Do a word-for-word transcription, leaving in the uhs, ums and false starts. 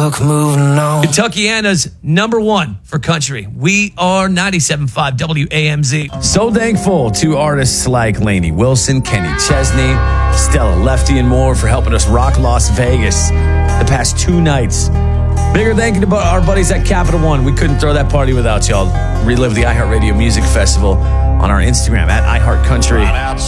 fuck moving on. Kentuckiana's number one for country. We are ninety-seven point five W A M Z. So thankful to artists like Lainey Wilson, Kenny Chesney, Stella Lefty, and more for helping us rock Las Vegas the past two nights. Bigger thank you to our buddies at Capital One. We couldn't throw that party without y'all. Relive the iHeartRadio Music Festival on our Instagram at iHeartCountry.